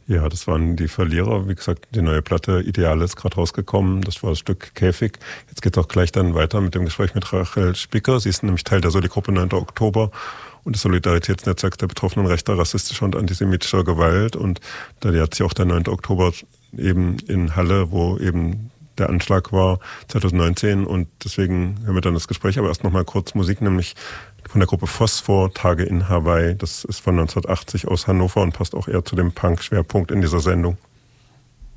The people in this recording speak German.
Ja, das waren die Verlierer. Wie gesagt, die neue Platte Ideale ist gerade rausgekommen. Das war das Stück Käfig. Jetzt geht es auch gleich dann weiter mit dem Gespräch mit Rachel Spicker. Sie ist nämlich Teil der Soli-Gruppe 9. Oktober und des Solidaritätsnetzwerks der Betroffenen rechter, rassistischer und antisemitischer Gewalt. Und da lehrt sie auch der 9. Oktober eben in Halle, wo eben der Anschlag war, 2019. Und deswegen hören wir dann das Gespräch. Aber erst noch mal kurz Musik, nämlich von der Gruppe Phosphor, Tage in Hawaii. Das ist von 1980 aus Hannover und passt auch eher zu dem Punk-Schwerpunkt in dieser Sendung.